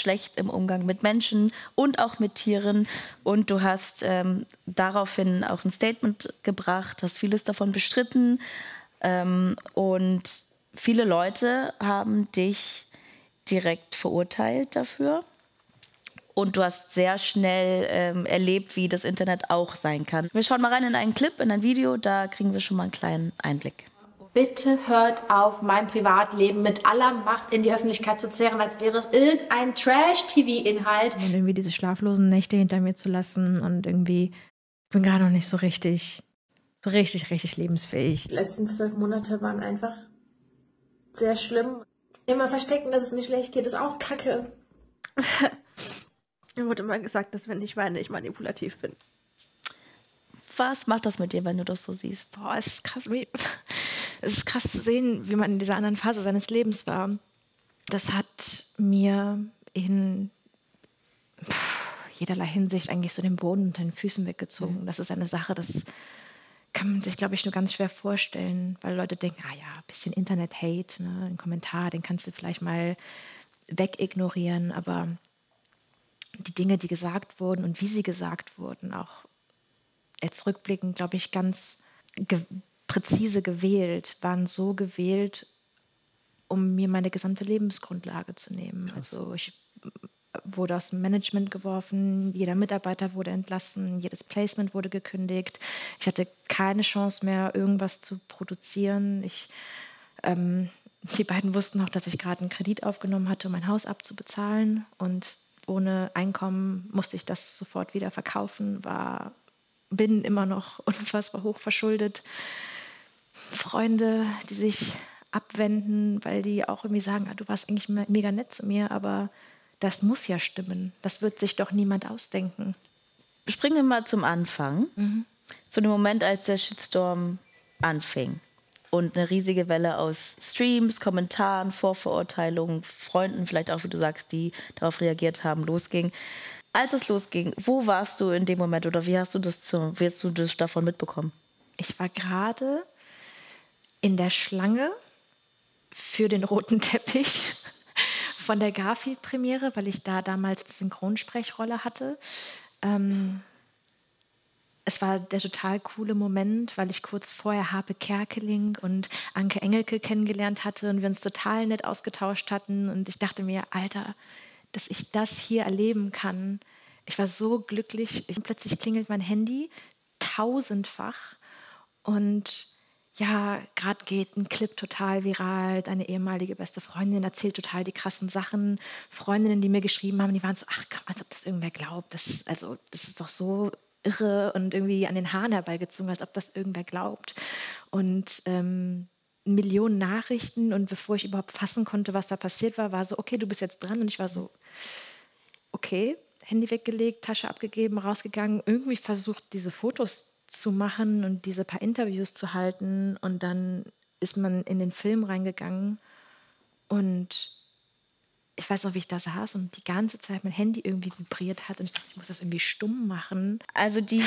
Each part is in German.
schlecht im Umgang mit Menschen und auch mit Tieren. Und du hast daraufhin auch ein Statement gebracht, hast vieles davon bestritten. Und viele Leute haben dich direkt verurteilt dafür. Und du hast sehr schnell erlebt, wie das Internet auch sein kann. Wir schauen mal rein in einen Clip, in ein Video, da kriegen wir schon mal einen kleinen Einblick. Bitte hört auf, mein Privatleben mit aller Macht in die Öffentlichkeit zu zerren, als wäre es irgendein Trash-TV-Inhalt. Und irgendwie diese schlaflosen Nächte hinter mir zu lassen und irgendwie, ich bin gerade noch nicht so richtig lebensfähig. Die letzten 12 Monate waren einfach sehr schlimm. Immer verstecken, dass es mir schlecht geht, ist auch Kacke. Mir wurde immer gesagt, dass wenn ich weine, ich manipulativ bin. Was macht das mit dir, wenn du das so siehst? Boah, es ist krass. Es ist krass zu sehen, wie man in dieser anderen Phase seines Lebens war. Das hat mir in jederlei Hinsicht eigentlich so den Boden unter den Füßen weggezogen. Das ist eine Sache, das kann man sich, glaube ich, nur ganz schwer vorstellen, weil Leute denken, ah ja, ein bisschen Internet-Hate, ne, ein Kommentar, den kannst du vielleicht mal wegignorieren, aber die Dinge, die gesagt wurden und wie sie gesagt wurden, auch jetzt rückblickend, glaube ich, ganz präzise gewählt, waren so gewählt, um mir meine gesamte Lebensgrundlage zu nehmen. Krass. Also ich wurde aus dem Management geworfen, jeder Mitarbeiter wurde entlassen, jedes Placement wurde gekündigt. Ich hatte keine Chance mehr, irgendwas zu produzieren. Die beiden wussten auch, dass ich gerade einen Kredit aufgenommen hatte, um mein Haus abzubezahlen. Und ohne Einkommen musste ich das sofort wieder verkaufen, bin immer noch unfassbar hoch verschuldet. Freunde, die sich abwenden, weil die auch irgendwie sagen, du warst eigentlich mega nett zu mir, aber das muss ja stimmen. Das wird sich doch niemand ausdenken. Springen wir mal zum Anfang. Zu dem Moment, als der Shitstorm anfing. Und eine riesige Welle aus Streams, Kommentaren, Vorverurteilungen, Freunden, vielleicht auch, wie du sagst, die darauf reagiert haben, losging. Als es losging, wo warst du in dem Moment oder wie hast du das davon mitbekommen? Ich war gerade in der Schlange für den roten Teppich von der Garfield-Premiere, weil ich da damals die Synchronsprechrolle hatte. Es war der total coole Moment, weil ich kurz vorher Harpe Kerkeling und Anke Engelke kennengelernt hatte und wir uns total nett ausgetauscht hatten. Und ich dachte mir, Alter, dass ich das hier erleben kann. Ich war so glücklich. Plötzlich klingelt mein Handy tausendfach und ja, gerade geht ein Clip total viral. Eine ehemalige beste Freundin erzählt total die krassen Sachen. Freundinnen, die mir geschrieben haben, die waren so, ach, als ob das irgendwer glaubt. Das ist doch so irre und irgendwie an den Haaren herbeigezogen, als ob das irgendwer glaubt. Und Millionen Nachrichten und bevor ich überhaupt fassen konnte, was da passiert war so, okay, du bist jetzt dran. Und ich war so, okay, Handy weggelegt, Tasche abgegeben, rausgegangen, irgendwie versucht, diese Fotos zu machen und diese paar Interviews zu halten. Und dann ist man in den Film reingegangen und ich weiß noch, wie ich da saß und die ganze Zeit mein Handy irgendwie vibriert hat und ich dachte, ich muss das irgendwie stumm machen. Also die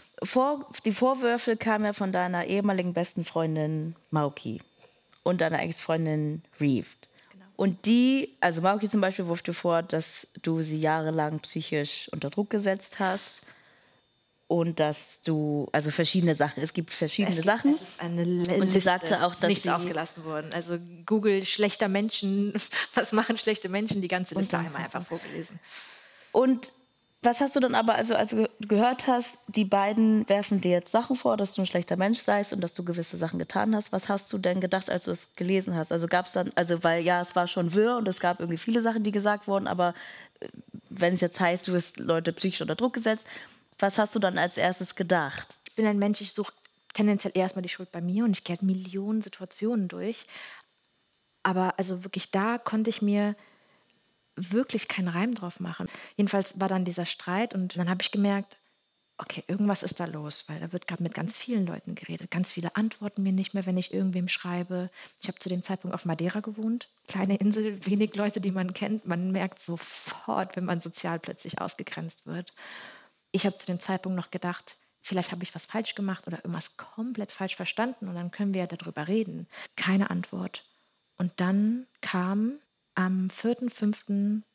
Vorwürfe kamen ja von deiner ehemaligen besten Freundin Mauki und deiner Ex-Freundin Reeve. Genau. Und also Mauki zum Beispiel wirft dir vor, dass du sie jahrelang psychisch unter Druck gesetzt hast. Und dass du, also verschiedene Sachen, es gibt verschiedene Sachen. Es ist eine Liste. Und sie sagte auch, dass nichts ausgelassen worden. Also Google schlechter Menschen, was machen schlechte Menschen, die ganze Liste einmal einfach vorgelesen. Und was hast du dann aber, also als du gehört hast, die beiden werfen dir jetzt Sachen vor, dass du ein schlechter Mensch seist und dass du gewisse Sachen getan hast. Was hast du denn gedacht, als du es gelesen hast? Also gab es dann, weil ja, es war schon wirr und es gab irgendwie viele Sachen, die gesagt wurden, aber wenn es jetzt heißt, du hast Leute psychisch unter Druck gesetzt, was hast du dann als erstes gedacht? Ich bin ein Mensch, ich suche tendenziell erstmal die Schuld bei mir und ich gehe Millionen Situationen durch. Aber also wirklich da konnte ich mir wirklich keinen Reim drauf machen. Jedenfalls war dann dieser Streit und dann habe ich gemerkt, okay, irgendwas ist da los, weil da wird gerade mit ganz vielen Leuten geredet. Ganz viele antworten mir nicht mehr, wenn ich irgendwem schreibe. Ich habe zu dem Zeitpunkt auf Madeira gewohnt. Kleine Insel, wenig Leute, die man kennt. Man merkt sofort, wenn man sozial plötzlich ausgegrenzt wird. Ich habe zu dem Zeitpunkt noch gedacht, vielleicht habe ich was falsch gemacht oder irgendwas komplett falsch verstanden und dann können wir ja darüber reden. Keine Antwort. Und dann kam am 4.5.